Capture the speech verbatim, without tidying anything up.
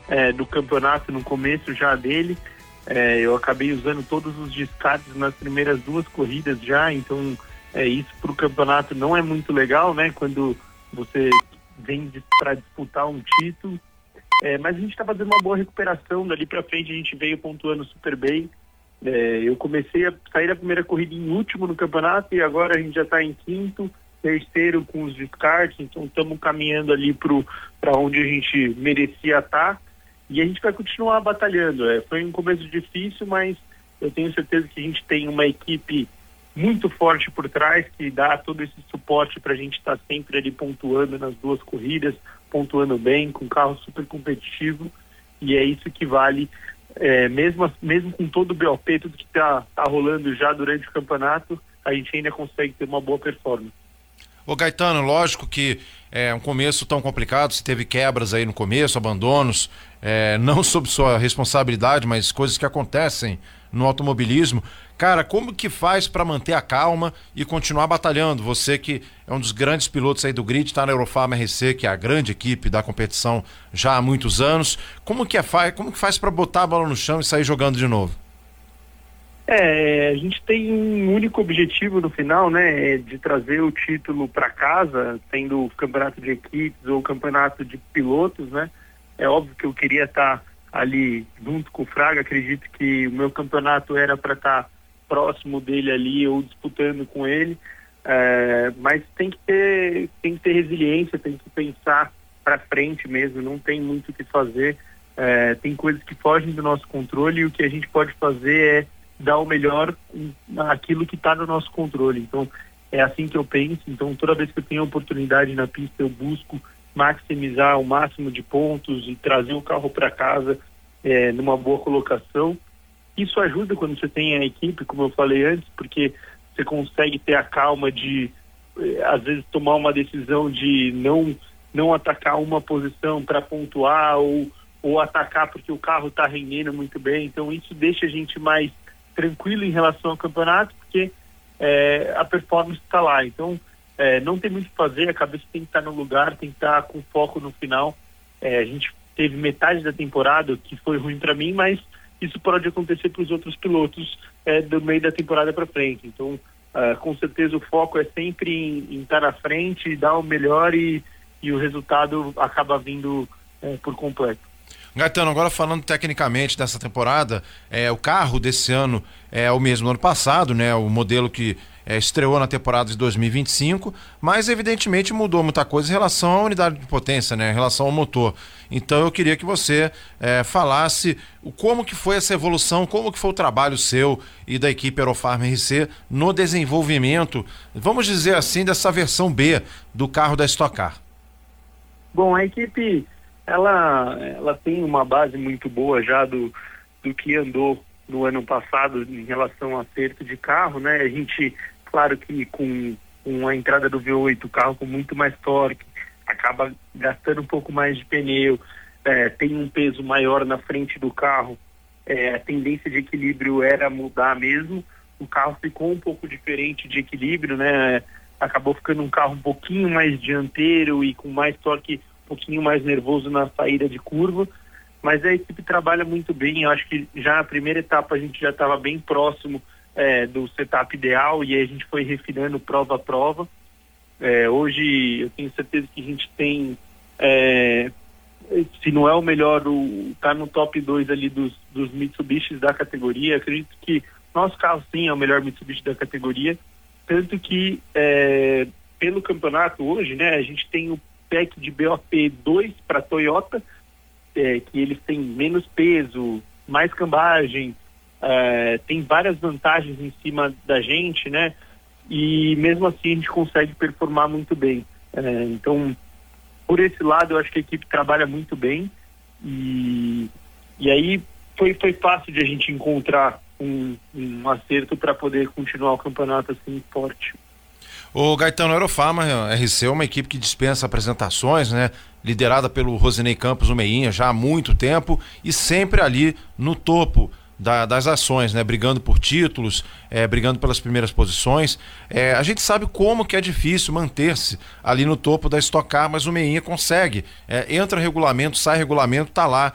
é, do campeonato no começo já dele. É, eu acabei usando todos os descartes nas primeiras duas corridas já, então é, isso para o campeonato não é muito legal, né? Quando você vem para disputar um título. É, mas a gente está fazendo uma boa recuperação, dali para frente a gente veio pontuando super bem. É, eu comecei a sair da primeira corrida em último no campeonato e agora a gente já está em quinto, terceiro com os descartes, então estamos caminhando ali para onde a gente merecia estar e a gente vai continuar batalhando. É, foi um começo difícil, mas eu tenho certeza que a gente tem uma equipe muito forte por trás que dá todo esse suporte para a gente estar sempre ali pontuando nas duas corridas, pontuando bem, com carro super competitivo, e é isso que vale, é, mesmo, mesmo com todo o B O P, tudo que está tá rolando já durante o campeonato, a gente ainda consegue ter uma boa performance. Ô Gaetano, lógico que é um começo tão complicado, você teve quebras aí no começo, abandonos, é, não sob sua responsabilidade, mas coisas que acontecem no automobilismo. Cara, como que faz para manter a calma e continuar batalhando? Você que é um dos grandes pilotos aí do grid, está na Eurofarma R C, que é a grande equipe da competição já há muitos anos. Como que, é, como que faz para botar a bola no chão e sair jogando de novo? É, a gente tem um único objetivo no final, né, é de trazer o título para casa, sendo o campeonato de equipes ou o campeonato de pilotos, né? É óbvio que eu queria estar ali junto com o Fraga, acredito que o meu campeonato era para estar próximo dele ali ou disputando com ele, é, mas tem que ter, tem que ter resiliência, tem que pensar para frente mesmo, não tem muito o que fazer, é, tem coisas que fogem do nosso controle e o que a gente pode fazer é dar o melhor naquilo que está no nosso controle. Então é assim que eu penso. Então toda vez que eu tenho oportunidade na pista eu busco maximizar o máximo de pontos e trazer o carro para casa é, numa boa colocação. Isso ajuda quando você tem a equipe, como eu falei antes, porque você consegue ter a calma de eh, às vezes tomar uma decisão de não, não atacar uma posição para pontuar ou, ou atacar porque o carro está rendendo muito bem. Então isso deixa a gente mais tranquilo em relação ao campeonato, porque é, a performance está lá. Então, é, não tem muito o que fazer, a cabeça tem que estar no lugar, tem que estar com foco no final. É, a gente teve metade da temporada que foi ruim para mim, mas isso pode acontecer para os outros pilotos é, do meio da temporada para frente. Então, é, com certeza o foco é sempre em, em estar na frente, dar o melhor e, e o resultado acaba vindo é, por completo. Gaetano, agora falando tecnicamente dessa temporada, é, o carro desse ano é o mesmo do ano passado, né? O modelo que é, estreou na temporada de dois mil e vinte e cinco, mas evidentemente mudou muita coisa em relação à unidade de potência, né? Em relação ao motor. Então eu queria que você é, falasse o, como que foi essa evolução, como que foi o trabalho seu e da equipe Eurofarma R C no desenvolvimento, vamos dizer assim, dessa versão B do carro da Stock Car. Bom, a equipe Ela, ela tem uma base muito boa já do, do que andou no ano passado em relação ao acerto de carro, né? A gente, claro que com, com a entrada do V oito, o carro com muito mais torque, acaba gastando um pouco mais de pneu, é, tem um peso maior na frente do carro, é, a tendência de equilíbrio era mudar mesmo, o carro ficou um pouco diferente de equilíbrio, né? Acabou ficando um carro um pouquinho mais dianteiro e com mais torque, um pouquinho mais nervoso na saída de curva, mas a equipe trabalha muito bem. Eu acho que já na primeira etapa a gente já estava bem próximo é, do setup ideal e aí a gente foi refinando prova a prova. É, hoje eu tenho certeza que a gente tem, é, se não é o melhor, está no top dois ali dos, dos Mitsubishis da categoria. Acredito que nosso carro sim é o melhor Mitsubishi da categoria, tanto que é, pelo campeonato hoje, né, a gente tem o pack de B O P dois para Toyota, é, que eles têm menos peso, mais cambagem, é, tem várias vantagens em cima da gente, né? E mesmo assim a gente consegue performar muito bem. É, então, por esse lado, eu acho que a equipe trabalha muito bem e, e aí foi, foi fácil de a gente encontrar um, um acerto para poder continuar o campeonato assim forte. O Gaetano, a Eurofarma R C é uma equipe que dispensa apresentações, né? Liderada pelo Rosinei Campos, o Meinha, já há muito tempo e sempre ali no topo da, das ações, né? Brigando por títulos, é, brigando pelas primeiras posições. É, a gente sabe como que é difícil manter-se ali no topo da Stock Car, mas o Meinha consegue. É, entra regulamento, sai regulamento, tá lá